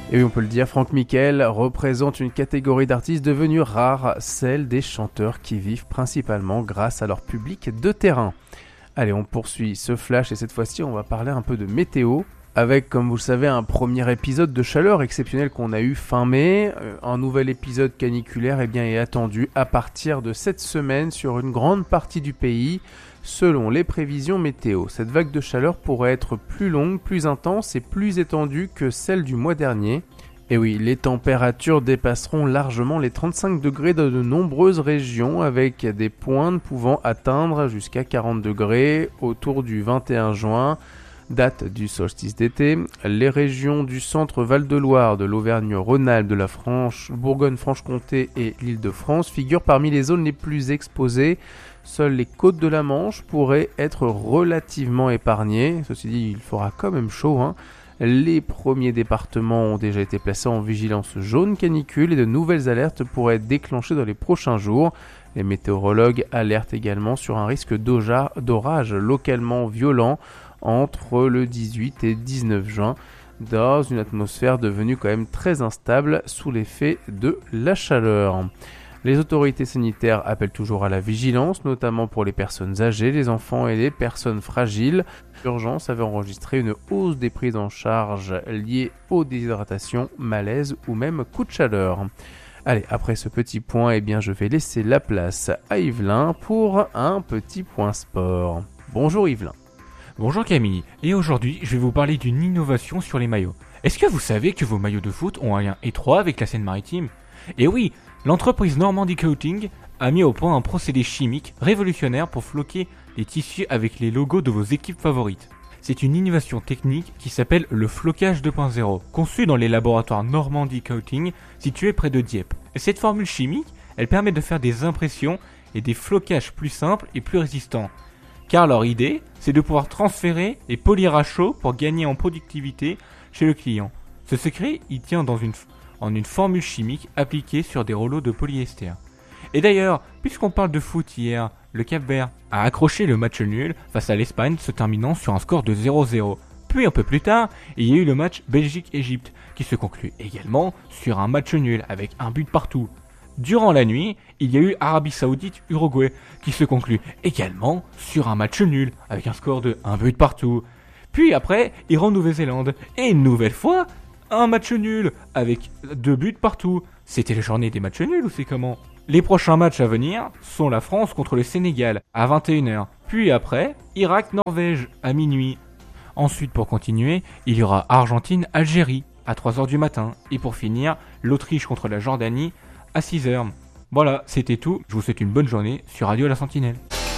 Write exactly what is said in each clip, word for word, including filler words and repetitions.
Et oui, on peut le dire, Franck Miquel représente une catégorie d'artistes devenue rare, celle des chanteurs qui vivent principalement grâce à leur public de terrain. Allez, on poursuit ce flash et cette fois-ci, on va parler un peu de météo. Avec, comme vous le savez, un premier épisode de chaleur exceptionnel qu'on a eu fin mai. Un nouvel épisode caniculaire eh bien, est attendu à partir de cette semaine sur une grande partie du pays, selon les prévisions météo. Cette vague de chaleur pourrait être plus longue, plus intense et plus étendue que celle du mois dernier. Et oui, les températures dépasseront largement les trente-cinq degrés dans de nombreuses régions, avec des pointes pouvant atteindre jusqu'à quarante degrés autour du vingt et un juin. Date du solstice d'été. Les régions du centre Val-de-Loire, de l'Auvergne-Rhône-Alpes, de la Franche, Bourgogne-Franche-Comté et l'Île-de-France figurent parmi les zones les plus exposées. Seules les côtes de la Manche pourraient être relativement épargnées. Ceci dit, il fera quand même chaud, hein. Les premiers départements ont déjà été placés en vigilance jaune canicule et de nouvelles alertes pourraient être déclenchées dans les prochains jours. Les météorologues alertent également sur un risque d'orage localement violent entre le dix-huit et dix-neuf juin, dans une atmosphère devenue quand même très instable sous l'effet de la chaleur. Les autorités sanitaires appellent toujours à la vigilance, notamment pour les personnes âgées, les enfants et les personnes fragiles. L'urgence avait enregistré une hausse des prises en charge liées aux déshydratations, malaises ou même coups de chaleur. Allez, après ce petit point, eh bien, je vais laisser la place à Yvelin pour un petit point sport. Bonjour Yvelin. Bonjour Camille, et aujourd'hui je vais vous parler d'une innovation sur les maillots. Est-ce que vous savez que vos maillots de foot ont un lien étroit avec la Seine-Maritime ? Et oui, l'entreprise Normandy Coating a mis au point un procédé chimique révolutionnaire pour floquer les tissus avec les logos de vos équipes favorites. C'est une innovation technique qui s'appelle le flocage deux point zéro, conçu dans les laboratoires Normandy Coating situés près de Dieppe. Et cette formule chimique, elle permet de faire des impressions et des flocages plus simples et plus résistants. Car leur idée, c'est de pouvoir transférer et polir à chaud pour gagner en productivité chez le client. Ce secret, il tient dans une, en une formule chimique appliquée sur des rouleaux de polyester. Et d'ailleurs, puisqu'on parle de foot hier, le Cap-Vert a accroché le match nul face à l'Espagne, se terminant sur un score de zéro zéro. Puis un peu plus tard, il y a eu le match Belgique-Égypte, qui se conclut également sur un match nul avec un but partout. Durant la nuit, il y a eu Arabie Saoudite-Uruguay qui se conclut également sur un match nul avec un score de un but partout. Puis après, Iran-Nouvelle-Zélande et une nouvelle fois, un match nul avec deux buts partout. C'était la journée des matchs nuls ou c'est comment ? Les prochains matchs à venir sont la France contre le Sénégal à vingt et une heures. Puis après, Irak-Norvège à minuit. Ensuite, pour continuer, il y aura Argentine-Algérie à trois heures du matin. Et pour finir, l'Autriche contre la Jordanie à six heures. Voilà, c'était tout. Je vous souhaite une bonne journée sur Radio La Sentinelle.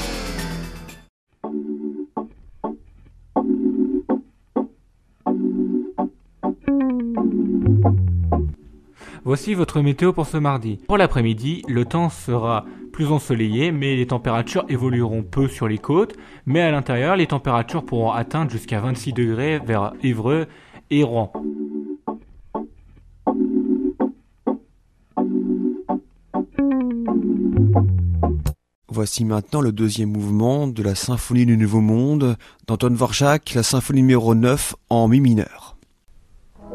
Voici votre météo pour ce mardi. Pour l'après-midi, le temps sera plus ensoleillé, mais les températures évolueront peu sur les côtes. Mais à l'intérieur, les températures pourront atteindre jusqu'à vingt-six degrés vers Évreux et Rouen. Voici maintenant le deuxième mouvement de la Symphonie du Nouveau Monde d'Anton Dvorak, la symphonie numéro neuf en mi mineur.